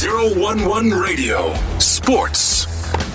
011 Radio Sports.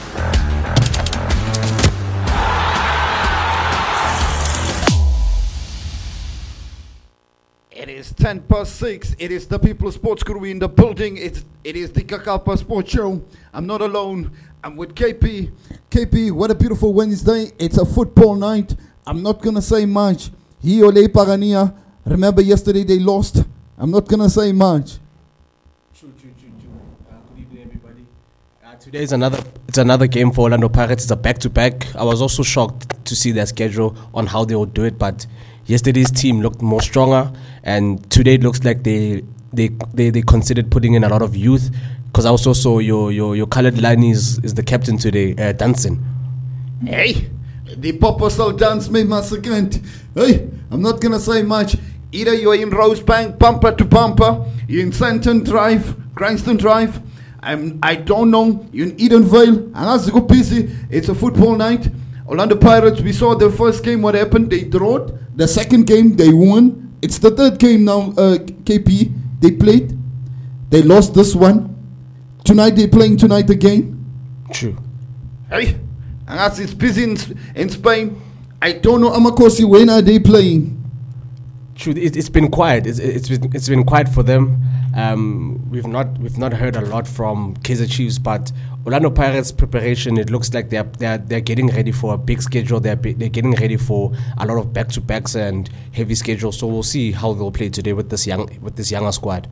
It is 6:10. It is the People Sports Crew in the building. It is the Kakapa Sports Show. I'm not alone. I'm with KP. KP, what a beautiful Wednesday. It's a football night. I'm not going to say much. Hiole Pagania. Remember yesterday they lost. I'm not going to say much. True. Good evening, everybody. Today is another game for Orlando Pirates. It's a back-to-back. I was also shocked to see their schedule on how they will do it, but yesterday's team looked more stronger, and today it looks like they considered putting in a lot of youth. Because I also saw your colored line is the captain today, Danson. Hey, the proposal dance me second. Hey, I'm not gonna say much. Either you're in Rosebank, bumper to bumper, you're in Santon Drive, Cranston Drive. I don't know. You're in Edenvale. And as go busy, it's a football night. Orlando Pirates. We saw the first game. What happened? They drawed. The second game they won. It's the third game now. KP. They played. They lost this one. Tonight they're playing tonight again. True. Hey, and as it's busy in Spain, I don't know, Amakosi, when are they playing? True. It's been quiet. It's been quiet for them. We've not heard a lot from Kaizer Chiefs, but Orlando Pirates preparation. It looks like they're getting ready for a big schedule. They're getting ready for a lot of back-to-backs and heavy schedule. So we'll see how they'll play today with this younger squad.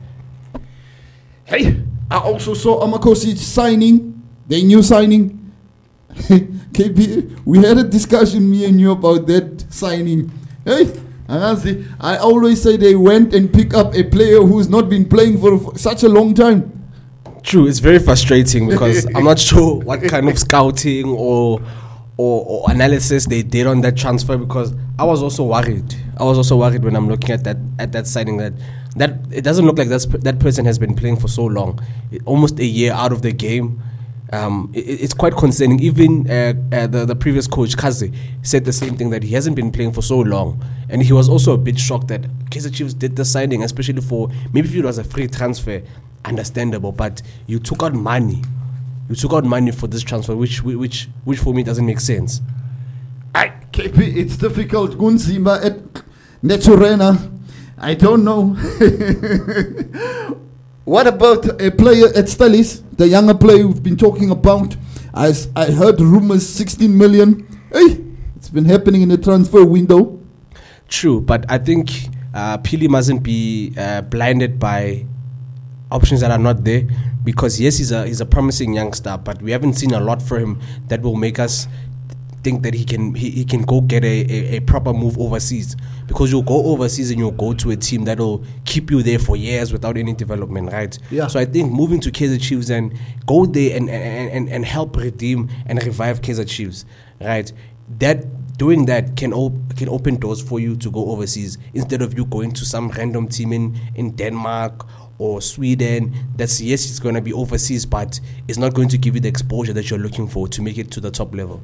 Hey, I also saw Amakosi signing, the new signing. KP, we had a discussion, me and you, about that signing. Hey, I always say they went and pick up a player who's not been playing for such a long time. True, it's very frustrating because I'm not sure what kind of scouting or analysis they did on that transfer, because I was also worried. When I'm looking at that signing that it doesn't look like that person has been playing for so long, almost a year out of the game. It's quite concerning. Even the previous coach Kazi said the same thing, that he hasn't been playing for so long, and he was also a bit shocked that Kaizer Chiefs did the signing, especially for, maybe if it was a free transfer, understandable, but you took out money for this transfer, which for me doesn't make sense. KP, it's difficult. Gunzima at Neturena, I don't know. What about a player at Stellis, the younger player we've been talking about? I heard rumors 16 million. Hey, it's been happening in the transfer window. True, but I think Pili mustn't be blinded by options that are not there, because yes, he's a promising youngster, but we haven't seen a lot for him that will make us think that he can go get a proper move overseas, because you'll go overseas and you'll go to a team that'll keep you there for years without any development, right? Yeah. So I think moving to Kaizer Chiefs and go there and help redeem and revive Kaizer Chiefs, right? Doing that can open doors for you to go overseas, instead of you going to some random team in Denmark or Sweden. That's, yes, it's going to be overseas, but it's not going to give you the exposure that you're looking for to make it to the top level.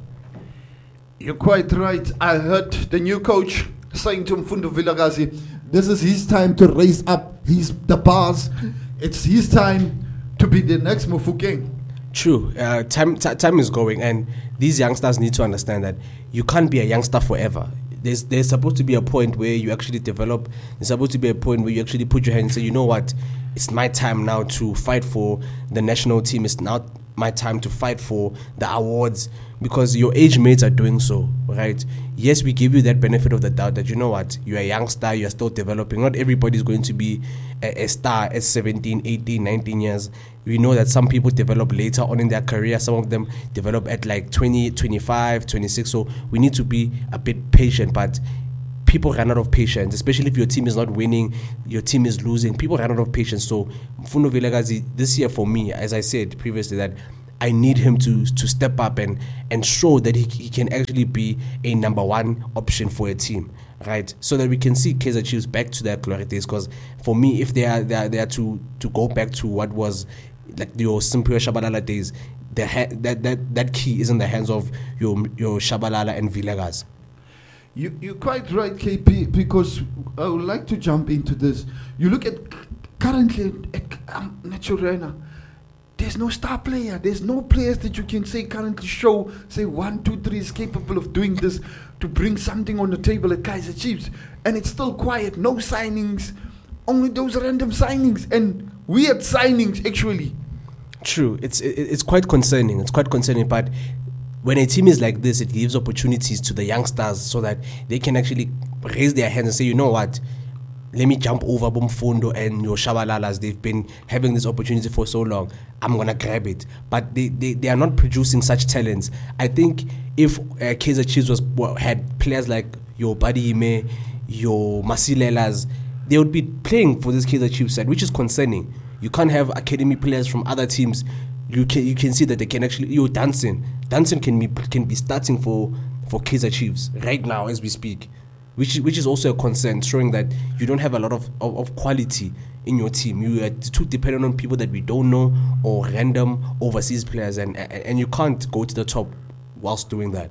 You're quite right. I heard the new coach saying to Mfundo Vilakazi, this is his time to raise up the bars. It's his time to be the next Mofokeng. True. Time is going, and these youngsters need to understand that you can't be a youngster forever. There's supposed to be a point where you actually develop. There's supposed to be a point where you actually put your hand and say, you know what, it's my time now to fight for the national team. It's now my time to fight for the awards, because your age mates are doing so, right? Yes, we give you that benefit of the doubt that, you know what, you're a youngster, you're still developing. Not everybody's going to be a star at 17, 18, 19 years. We know that some people develop later on in their career. Some of them develop at like 20, 25, 26. So we need to be a bit patient, but people run out of patience, especially if your team is not winning, your team is losing. People run out of patience. So Mfundo Vilakazi, this year for me, as I said previously, that I need him to step up and show that he can actually be a number one option for a team, right? So that we can see Kaizer Chiefs back to their glory days. Because for me, if they are to go back to what was like your Simphiwe Shabalala days, that key is in the hands of your Shabalala and Vilakazi. You're quite right, KP, because I would like to jump into this. You look at currently at Naturena, there's no star player. There's no players that you can say currently say 1, 2, 3 is capable of doing this to bring something on the table at Kaizer Chiefs. And it's still quiet. No signings. Only those random signings and weird signings, actually. True. It's quite concerning. It's quite concerning. But when a team is like this, it gives opportunities to the youngsters so that they can actually raise their hands and say, you know what? Let me jump over Bumfundo and your Shabalalas. They've been having this opportunity for so long. I'm going to grab it. But they are not producing such talents. I think if Kaizer Chiefs had players like your Buddy Ime, your Masilelas, they would be playing for this Kaizer Chiefs side, which is concerning. You can't have academy players from other teams. You can see that they can actually... Danson can be starting for Kaizer Chiefs right now as we speak. Which is also a concern, showing that you don't have a lot of quality in your team. You are too dependent on people that we don't know or random overseas players, and you can't go to the top whilst doing that.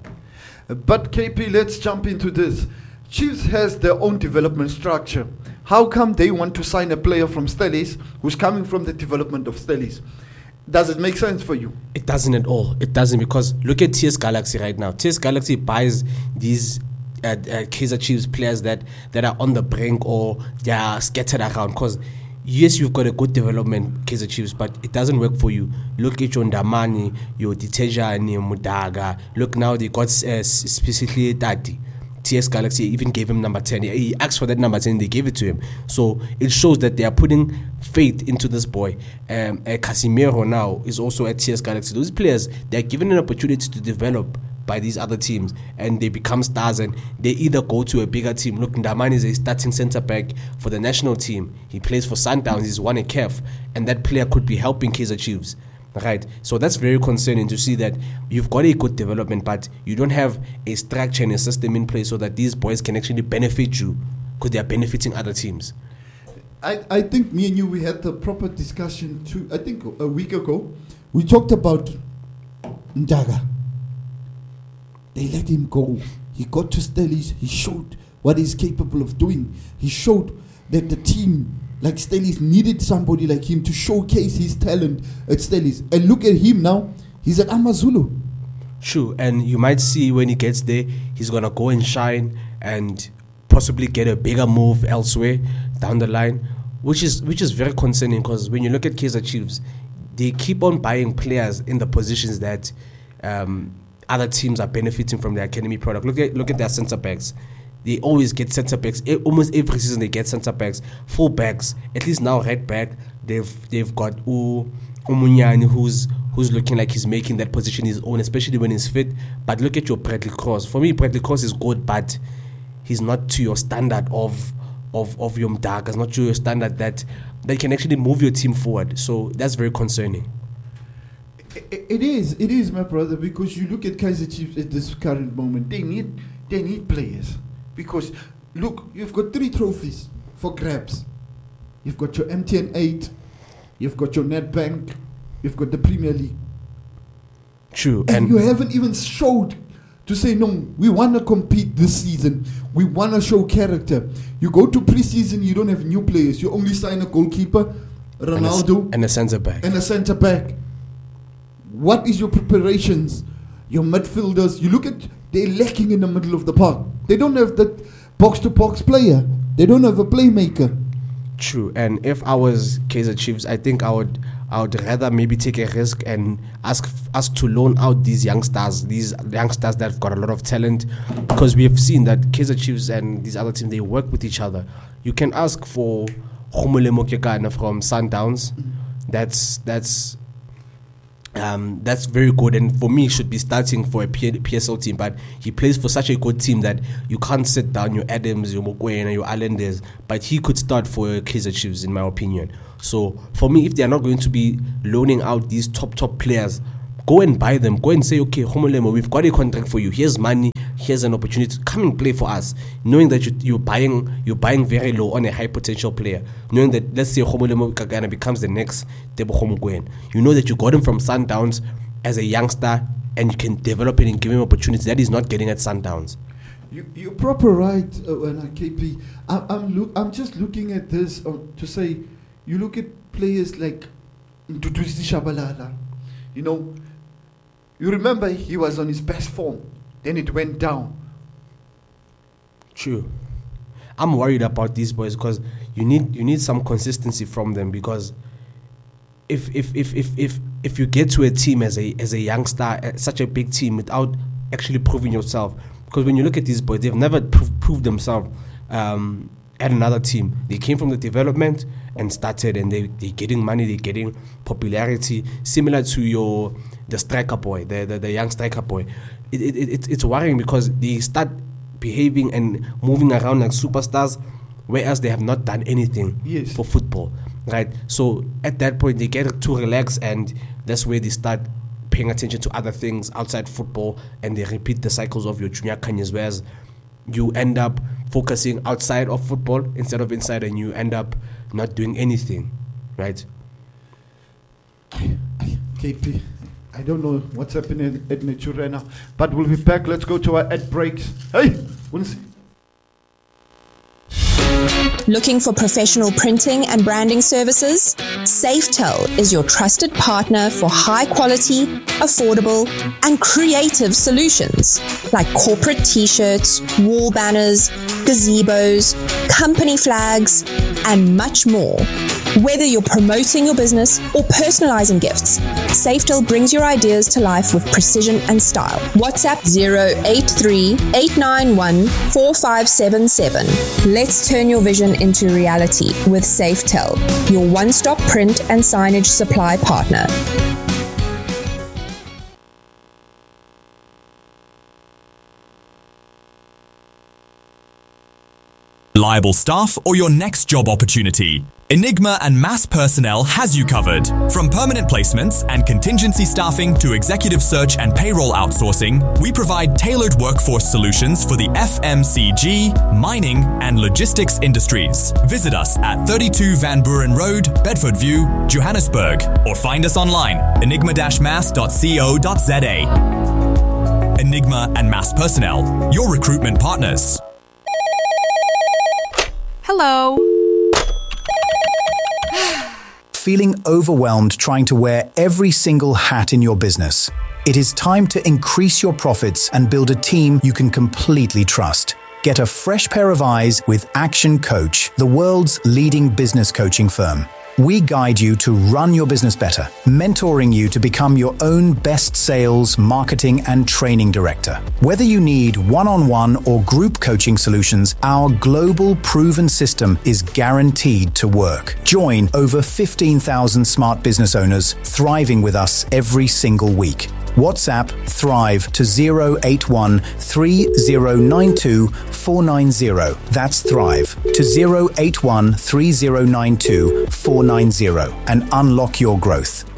But KP, let's jump into this. Chiefs has their own development structure. How come they want to sign a player from Stellies who's coming from the development of Stellies? Does it make sense for you? It doesn't at all. It doesn't, because look at TS Galaxy right now. TS Galaxy buys these Kaizer Chiefs players that are on the brink or they are scattered around. Because yes, you've got a good development, Kaizer Chiefs, but it doesn't work for you. Look at your Ndamani, your Ditejani, Mudaga. Look now, they got specifically Tati. TS Galaxy even gave him number 10. He asked for that number 10, they gave it to him. So it shows that they are putting faith into this boy. Casimiro now is also at TS Galaxy. Those players, they are given an opportunity to develop by these other teams, and they become stars, and they either go to a bigger team. Look, Ndamani is a starting centre back for the national team. He plays for Sundowns. He's won a CAF, and that player could be helping Kaizer Chiefs. Right, so that's very concerning to see that you've got a good development, but you don't have a structure and a system in place so that these boys can actually benefit you, because they are benefiting other teams. I think me and you, we had the proper discussion I think a week ago. We talked about Ndaga. They let him go. He got to Stellies. He showed what he's capable of doing. He showed that the team, like Stellies, needed somebody like him to showcase his talent at Stellies. And look at him now. He's at Amazulu. True, and you might see when he gets there, he's going to go and shine and possibly get a bigger move elsewhere down the line, which is very concerning, because when you look at Kaizer Chiefs, they keep on buying players in the positions that other teams are benefiting from their academy product. Look at their centre backs. They always get centre backs. Almost every season they get centre backs, full backs. At least now right back they've got Umunyani who's looking like he's making that position his own, especially when he's fit. But look at your Bradley Cross. For me, Bradley Cross is good, but he's not to your standard of your Mdaga. It's not to your standard that can actually move your team forward. So that's very concerning. It is, my brother, because you look at Kaizer Chiefs at this current moment. They need players, because look, you've got 3 trophies for grabs. You've got your MTN 8, you've got your Nedbank, you've got the Premier League. True, and you haven't even showed to say, no, we want to compete this season. We want to show character. You go to pre-season, you don't have new players. You only sign a goalkeeper, Ronaldo, and a centre back. What is your preparations? Your midfielders, you look at, they're lacking in the middle of the park. They don't have that box-to-box player. They don't have a playmaker. True, and if I was Kaizer Chiefs, I think I would rather maybe take a risk and ask to loan out these youngsters that have got a lot of talent, because we have seen that Kaizer Chiefs and these other teams, they work with each other. You can ask for Khumulemo Kekana from Sundowns. That's very good, and for me, should be starting for a PSL team. But he plays for such a good team that you can't sit down your Adams, your Mokwena, your Islanders. But he could start for Kaizer Chiefs, in my opinion. So for me, if they are not going to be loaning out these top players, go and buy them. Go and say, okay, Khumulemo, we've got a contract for you. Here's money. Here's an opportunity to come and play for us, knowing that you're buying very low on a high potential player, knowing that, let's say Khumulemo Kagana becomes the next Tebogo Mokoena. You know that you got him from Sundowns as a youngster, and you can develop it and give him opportunity that he's not getting at Sundowns. You're proper right, KP. I'm just looking at this to say, you look at players like Mduduzi Shabalala. You know, you remember he was on his best form. Then it went down. True. I'm worried about these boys because you need some consistency from them, because if you get to a team as a youngster, such a big team, without actually proving yourself, because when you look at these boys, they've never proved themselves at another team. They came from the development and started, and they're getting money, they're getting popularity, similar to the striker boy, the young striker boy. It's worrying because they start behaving and moving around like superstars, whereas they have not done anything for football, right? So at that point they get too relaxed, and that's where they start paying attention to other things outside football, and they repeat the cycles of your junior Kanyas, whereas you end up focusing outside of football instead of inside, and you end up not doing anything, right? KP, I don't know what's happening at Nature now, but we'll be back. Let's go to our ad breaks. Hey, Wincy. Looking for professional printing and branding services? Safetel is your trusted partner for high quality, affordable, and creative solutions like corporate t-shirts, wall banners, gazebos, company flags, and much more. Whether you're promoting your business or personalizing gifts, Safetel brings your ideas to life with precision and style. WhatsApp 083-891-4577. Let's turn your vision into reality with Safetel, your one-stop print and signage supply partner. Liable staff or your next job opportunity? Enigma and Mass Personnel has you covered. From permanent placements and contingency staffing to executive search and payroll outsourcing, we provide tailored workforce solutions for the FMCG, mining, and logistics industries. Visit us at 32 Van Buren Road, Bedford View, Johannesburg, or find us online, enigma-mass.co.za. Enigma and Mass Personnel, your recruitment partners. Hello. Feeling overwhelmed trying to wear every single hat in your business? It is time to increase your profits and build a team you can completely trust. Get a fresh pair of eyes with Action Coach, the world's leading business coaching firm. We guide you to run your business better, mentoring you to become your own best sales, marketing, and training director. Whether you need one-on-one or group coaching solutions, our global proven system is guaranteed to work. Join over 15,000 smart business owners thriving with us every single week. WhatsApp Thrive to 081 3092 490. That's Thrive to 081 3092 490 and unlock your growth.